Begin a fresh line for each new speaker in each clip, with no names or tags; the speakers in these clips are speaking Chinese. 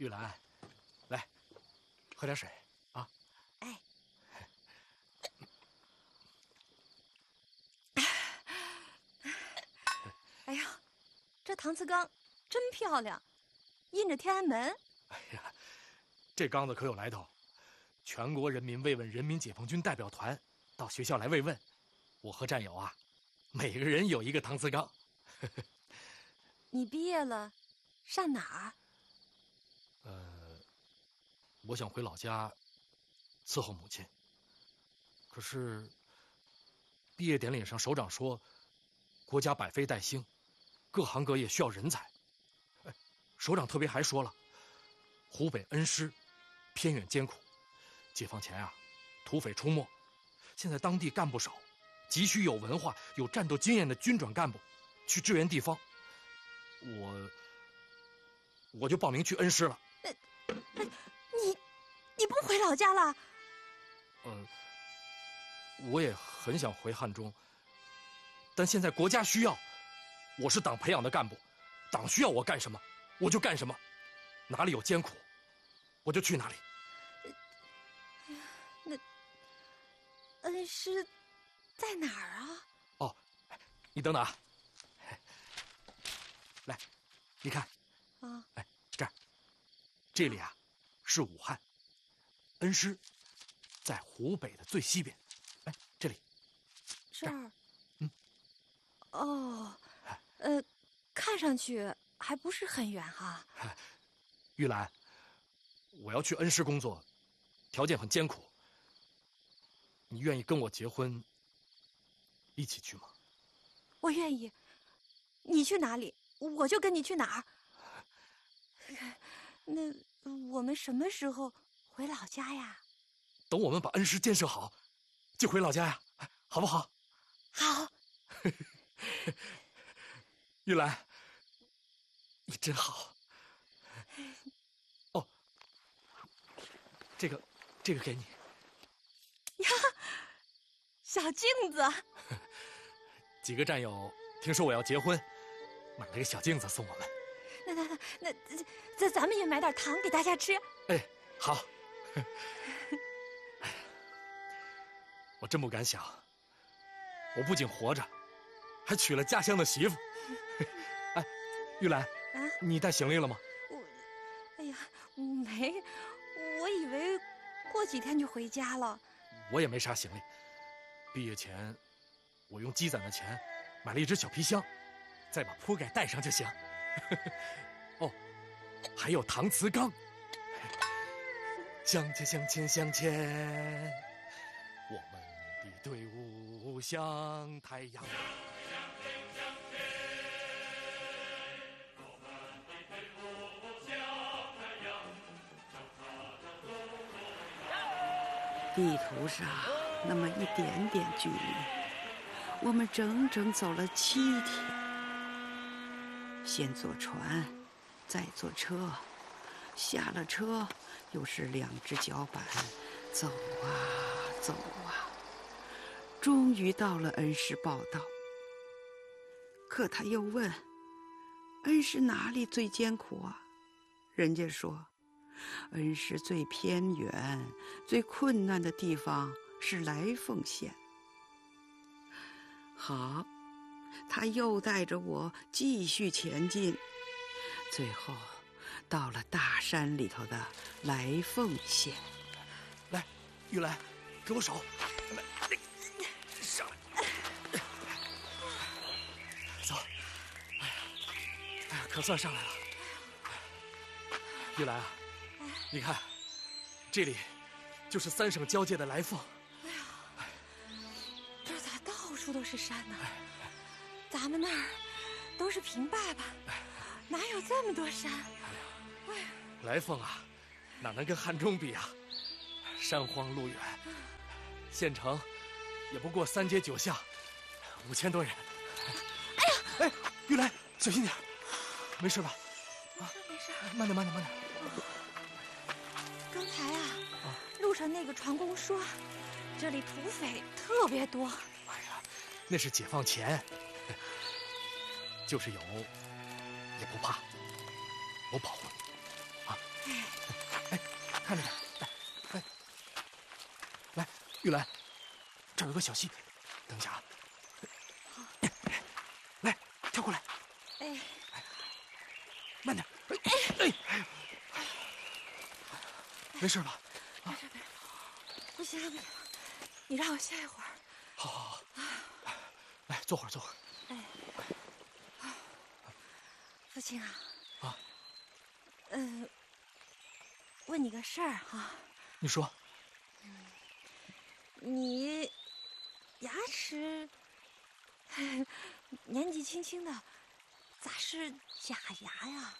玉兰，来，喝点水啊。
哎。哎呀，这搪瓷缸真漂亮，印着天安门。
哎呀，这缸子可有来头，全国人民慰问人民解放军代表团到学校来慰问，我和战友啊，每个人有一个搪瓷缸。
你毕业了，上哪儿？
我想回老家伺候母亲。可是毕业典礼上，首长说，国家百废待兴，各行各业需要人才。首长特别还说了，湖北恩施偏远艰苦，解放前啊，土匪出没，现在当地干部少，急需有文化、有战斗经验的军转干部去支援地方。我就报名去恩施了。
你不回老家了？
我也很想回汉中，但现在国家需要，我是党培养的干部，党需要我干什么，我就干什么，哪里有艰苦，我就去哪里。
那恩施在哪儿啊？
哦，你等等啊，来，你看，
啊，
哎，这里啊是武汉，恩施在湖北的最西边。哎，这里，
这儿。
哦，
看上去还不是很远哈。
玉兰，我要去恩施工作，条件很艰苦，你愿意跟我结婚，一起去吗？
我愿意，你去哪里，我就跟你去哪儿。那我们什么时候回老家呀？
等我们把恩施建设好，就回老家呀，好不好？
好。
玉兰，你真好。哦，这个给你。
呀，小镜子。
几个战友听说我要结婚，买了个小镜子送我们。
那咱们也买点糖给大家吃。
哎，好。我真不敢想，我不仅活着，还娶了家乡的媳妇。哎，玉兰，你带行李了吗？
哎呀，没，我以为过几天就回家了。
我也没啥行李，毕业前我用积攒的钱买了一只小皮箱，再把铺盖带上就行。哦，还有搪瓷缸。向前向前向前，我们的队伍像太阳。
地图上那么一点点距离，我们整整走了7天。先坐船，再坐车，下了车又是2只脚板，走啊走啊，终于到了恩施报道。可他又问，恩施哪里最艰苦啊？人家说，恩施最偏远、最困难的地方是来凤县。好，他又带着我继续前进，最后到了大山里头的来凤县。
来，玉兰，给我手，来，上来，走。哎呀，可算上来了。玉兰啊，你看，这里就是3省交界的来凤。
哎呀，这咋到处都是山呢？咱们那儿都是平坝坝，哪有这么多山？哎呀，
来凤啊，哪能跟汉中比啊？山荒路远，县城也不过3街9巷，5000多人。
哎呀，
哎，玉兰，小心点，没事吧？
没事。
慢点。
刚才路上那个船工说，这里土匪特别多。
哎呀，那是解放前，就是有也不怕，我保护你啊。
哎呀，
玉兰，这儿有个小溪，等一下啊。
好，
来，跳过来。
哎，
慢点。哎，没事吧？
没事没事，不行了不行了，你让我歇一会儿。
好好好。来，坐会儿坐会儿。
哎，父亲啊。
啊。
问你个事儿哈。
你说。
你牙齿年纪轻轻的，咋是假牙呀？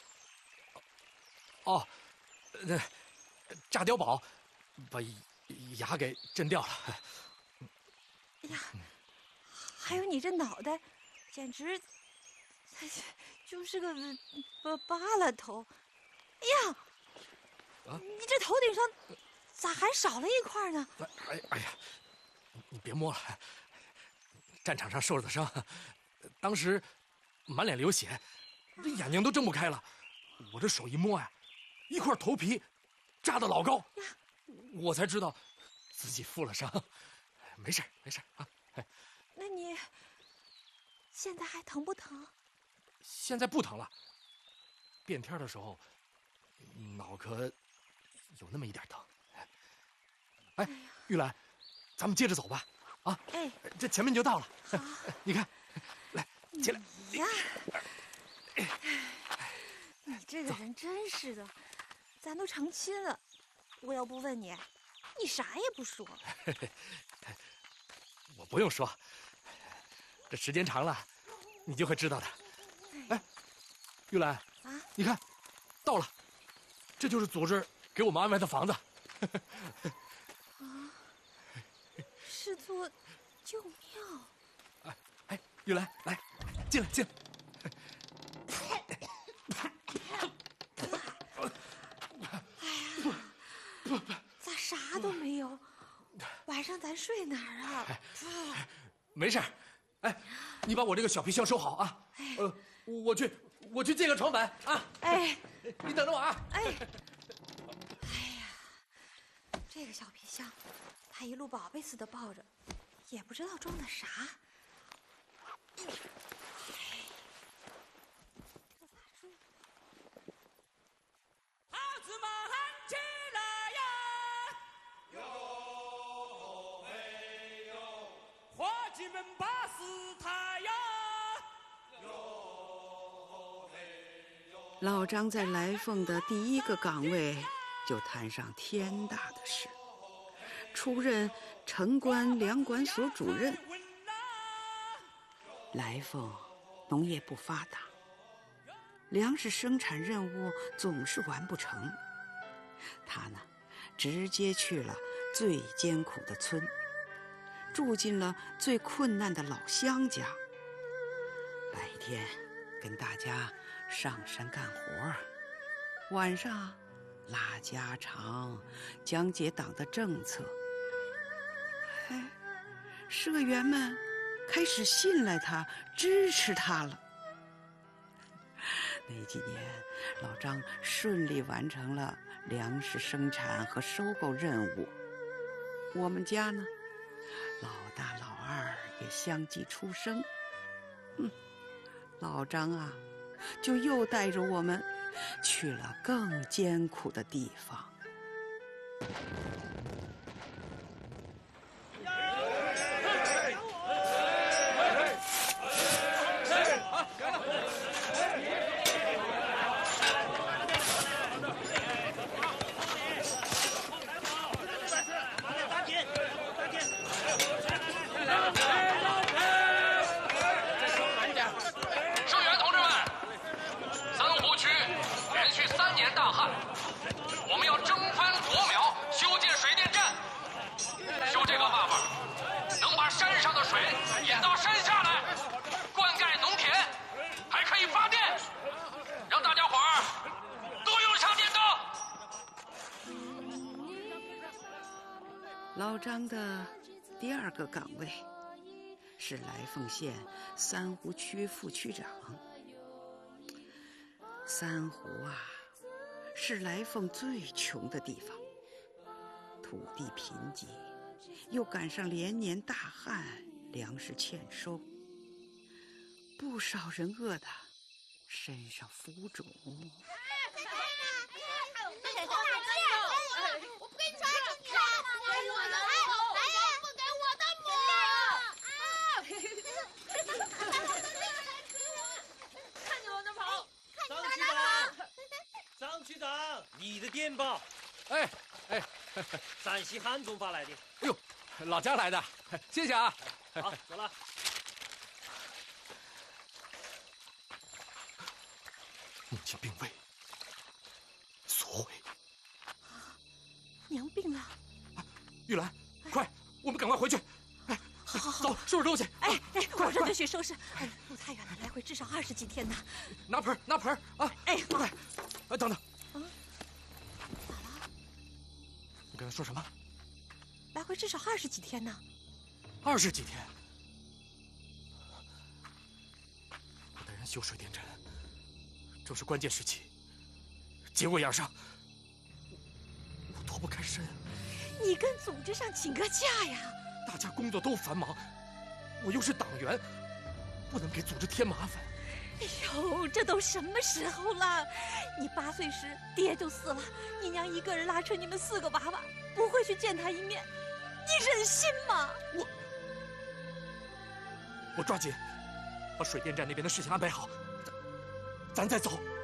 哦，那炸碉堡把牙给震掉了。
哎呀，还有你这脑袋，简直就是个疤了头。哎呀，你这头顶上咋还少了一块呢？
哎呀，你别摸了，战场上受的伤，当时满脸流血，这眼睛都睁不开了。我这手一摸呀，一块头皮扎得老高，我才知道自己负了伤。没事没事啊。
那你现在还疼不疼？
现在不疼了。变天的时候，脑壳有那么一点疼。哎，玉兰，咱们接着走吧。啊，
哎，
这前面就到了。
好，
你看，来，起来。
你呀，你这个人真是的，咱都成亲了，我要不问你，你啥也不说。
我不用说，这时间长了，你就会知道的。哎，玉兰
啊，
你看，到了，这就是组织给我们安排的房子。
啊，是座旧庙。
哎，玉兰，来，进来，进来。
咋啥都没有？晚上咱睡哪儿啊？
没事。哎，你把我这个小皮箱收好啊。我去借个床板啊。
哎，
你等着我啊。
哎呀，这个小皮箱，他一路宝贝似的抱着，也不知道装的啥。
孩子们起来呀！哟嘿哟，伙计们把事抬呀！哟嘿哟。
老张在来凤的第一个岗位就摊上天大的事，出任城关粮管所主任。来凤农业不发达，粮食生产任务总是完不成。他呢，直接去了最艰苦的村，住进了最困难的老乡家。白天跟大家上山干活，晚上拉家常，讲解党的政策。哎，社员们开始信赖他，支持他了。那几年，老张顺利完成了粮食生产和收购任务。我们家呢，老大老二也相继出生。老张啊，就又带着我们去了更艰苦的地方。老张的第二个岗位是来凤县三湖区副区长。三湖啊，是来凤最穷的地方，土地贫瘠， 又赶上连年大旱，粮食欠收，不少人饿得身上浮肿。
我不给你穿你了，给我的母，不给我的母！
看你往哪跑！
张区长，你的电报，
哎，
陕西汉中发来的。
哎呦，老家来的，谢谢啊。
好，走了。
母亲病危，索毁。
娘病了。
玉兰，快，我们赶快回去。哎，
好，
走，收拾东西。
哎，我这就去收拾。哎，路太远了，来回至少20几天呢。
拿盆啊！
哎，
快！哎，等等。
咋了？
你刚才说什么
来回至少20几天呢。
？20几天。我带人修水电站，正是关键时期，节骨眼上，我脱不开身。
你跟组织上请个假呀！
大家工作都繁忙，我又是党员，不能给组织添麻烦。
哎呦，这都什么时候了？你8岁时爹就死了，你娘一个人拉扯你们4个娃娃，不会去见他一面，你忍心吗？
我抓紧把水电站那边的事情安排好，咱再走。